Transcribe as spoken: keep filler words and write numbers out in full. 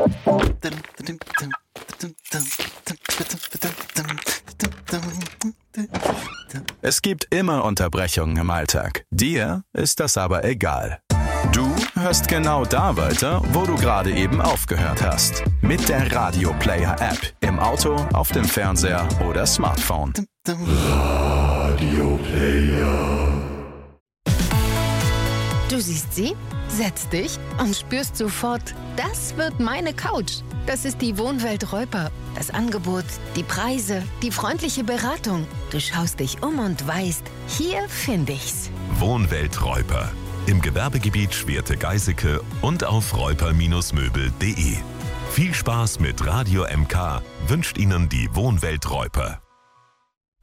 Es gibt immer Unterbrechungen im Alltag. Dir ist das aber egal. Du hörst genau da weiter, wo du gerade eben aufgehört hast. Mit der Radio Player App. Im Auto, auf dem Fernseher oder Smartphone. Radio Player. Du siehst sie, setzt dich und spürst sofort, das wird meine Couch. Das ist die Wohnwelt Reuper. Das Angebot, die Preise, die freundliche Beratung. Du schaust dich um und weißt, hier finde ich's. Wohnwelt Reuper. Im Gewerbegebiet Schwerte-Geiseke und auf reuper Bindestrich möbel punkt de. Viel Spaß mit Radio M K wünscht Ihnen die Wohnwelt Reuper.